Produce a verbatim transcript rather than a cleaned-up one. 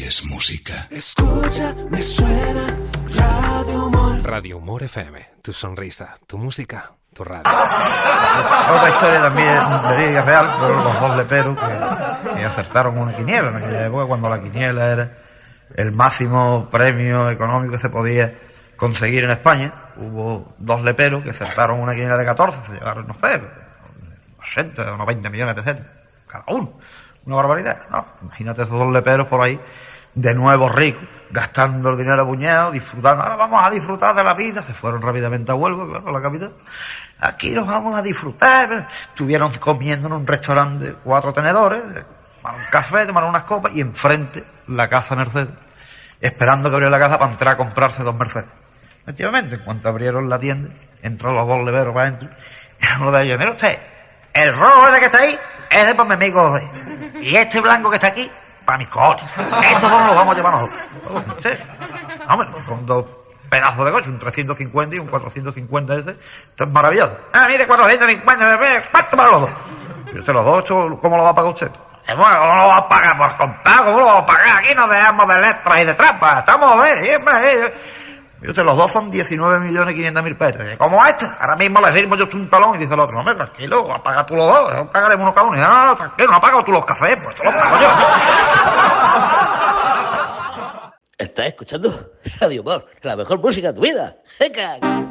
es música. Escucha, me suena Radio Humor. Radio Humor F M, tu sonrisa, tu música, tu radio. Otra historia también verídica real, fueron los dos leperos que, que acertaron una quiniela en aquella época, cuando la quiniela era el máximo premio económico que se podía conseguir en España. Hubo dos leperos que acertaron una quiniela de catorce, se llevaron, no sé, ochenta o noventa millones de pesetas cada uno. Una barbaridad, ¿no? Imagínate esos dos leperos por ahí, de nuevo ricos, gastando el dinero a puñado, disfrutando. Ahora vamos a disfrutar de la vida. Se fueron rápidamente a Huelva, claro, a la capital. Aquí nos vamos a disfrutar. Estuvieron comiendo en un restaurante cuatro tenedores, tomaron un café, tomaron unas copas, y enfrente la casa Mercedes, esperando que abriera la casa para entrar a comprarse dos Mercedes. Efectivamente, en cuanto abrieron la tienda, entraron los dos leperos para adentro, y uno de ellos, mira usted, el rojo ese que está ahí, ese para mi amigo José. Y este blanco que está aquí, para mis cojones. Estos dos los vamos a llevar nosotros. Sí. Hombre, con dos pedazos de coche, un trescientos cincuenta y un cuatrocientos cincuenta ese. Esto es maravilloso. Ah, mire, cuatrocientos cincuenta, ¿cuánto para los dos? Y usted, los dos, ¿cómo lo va a pagar usted? Eh, bueno, ¿cómo lo va a pagar por contado? ¿Cómo lo va a pagar? Aquí nos dejamos de letras y de trampas. Estamos, eh, eh, eh. Y usted, los dos son diecinueve millones quinientos mil pesos. ¿Cómo esto? Ahora mismo le firmo yo un talón, y dice el otro, no, hombre, tranquilo, apaga tú los dos, pagaremos uno cada uno. Y dice, no, no, tranquilo, no apagas tú los cafés, pues esto lo pago yo. Estás escuchando Radio Humor, la mejor música de tu vida. ¡Venga!